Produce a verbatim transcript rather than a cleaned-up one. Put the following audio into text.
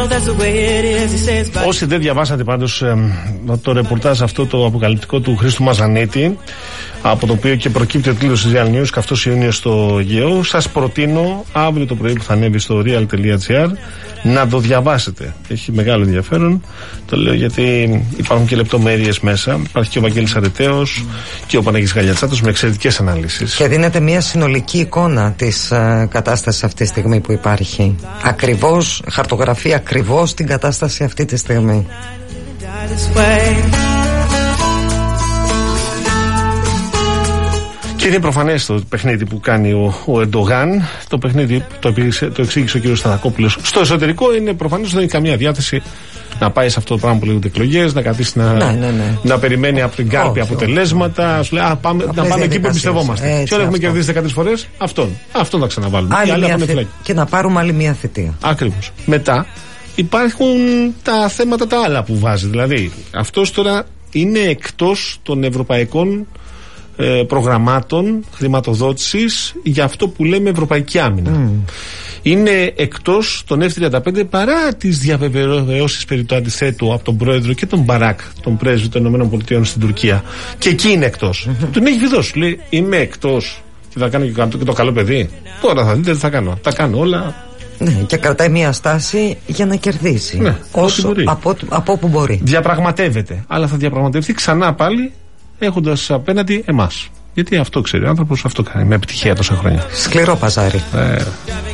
Όσοι δεν διαβάσατε πάντως ε, το ρεπορτάζ αυτό το αποκαλυπτικό του Χρήστου Μαζανίτη, από το οποίο και προκύπτει ο τίτλος της Real News, καυτός Ιούνιος στο Αιγαίο, σας προτείνω αύριο το πρωί που θα ανέβει στο real.gr να το διαβάσετε. Έχει μεγάλο ενδιαφέρον. Το λέω γιατί υπάρχουν και λεπτομέρειες μέσα. Υπάρχει και ο Βαγγέλης Αρετέος και ο Παναγής Γαλιατσάτος με εξαιρετικές αναλύσεις. Και δίνεται μια συνολική εικόνα της uh, κατάστασης αυτή τη στιγμή που υπάρχει. Ακριβώς, χαρτογραφεί ακριβώς την κατάσταση αυτή τη στιγμή. Και είναι προφανές το παιχνίδι που κάνει ο, ο Ερντογάν. Το παιχνίδι το, επίγησε, το εξήγησε ο κ. Σταθακόπουλος. Στο εσωτερικό είναι προφανές ότι δεν έχει καμία διάθεση να πάει σε αυτό το πράγμα που λέγονται εκλογές, να κατήσει να, ναι, ναι, ναι. να περιμένει από την κάλπη αποτελέσματα. Όχι, λέει, α, πάμε, να πάμε εκεί που εμπιστευόμαστε. Και όλοι έχουμε κερδίσει δεκατρείς φορές, αυτόν. Αυτόν θα ξαναβάλουμε. Θε... Και να πάρουμε άλλη μια θητεία. Ακριβώς. Μετά υπάρχουν τα θέματα τα άλλα που βάζει. Δηλαδή, αυτός τώρα είναι εκτός των ευρωπαϊκών ε, προγραμμάτων χρηματοδότησης για αυτό που λέμε ευρωπαϊκή άμυνα. Mm. Είναι εκτός των εφ τριάντα πέντε παρά τις διαβεβαιώσεις περί του αντιθέτου από τον πρόεδρο και τον Μπαράκ, τον πρέσβη των ΗΠΑ στην Τουρκία. Και εκεί είναι εκτός. Mm-hmm. Τον έχει βιδώσει. Λέει, είμαι εκτός και θα κάνω και το καλό παιδί. Τώρα θα δείτε τι θα κάνω. Τα κάνω όλα. Ναι, και κρατάει μια στάση για να κερδίσει. Ναι, όσο από, από όπου μπορεί. Διαπραγματεύεται. Αλλά θα διαπραγματευτεί ξανά πάλι έχοντας απέναντι εμάς. Γιατί αυτό ξέρει ο άνθρωπος, αυτό κάνει με επιτυχία τόσα χρόνια. Σκληρό παζάρι. Ε.